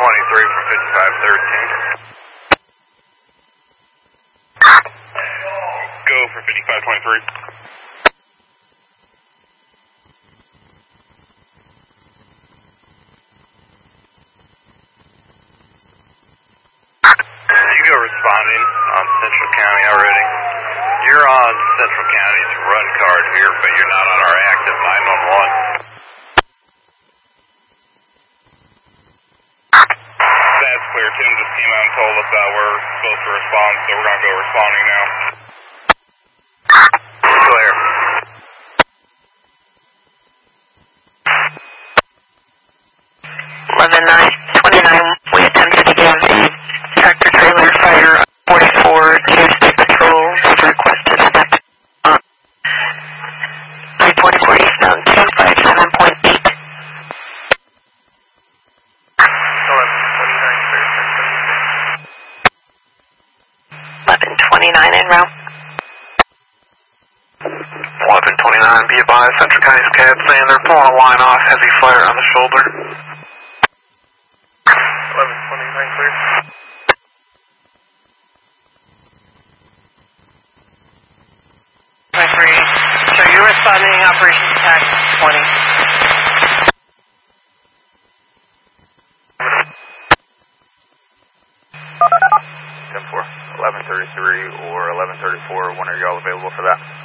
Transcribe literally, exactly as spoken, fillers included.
twenty-three from fifty-five thirteen. Go for fifty-five twenty-three. Hugo responding on Central County already. You're on Central County's run card here, but you're not on our active nine one one. That's clear. Tim just came out and told us that we're supposed to respond, so we're going to go responding now. Clear. eleven nine twenty-nine, we attempted to give the tractor trailer fire forty-four to state patrol. We've requested a next on I forty-four eastbound two five seven point eight. eleven twenty-nine en route. eleven twenty-nine, be advised, Central County's C A D saying they're pulling a line off, heavy flare on the shoulder. eleven twenty-nine clear. twenty-three, so you're responding Operation Attack twenty. ten four, eleven thirty-three or eleven thirty-four, when are y'all available for that?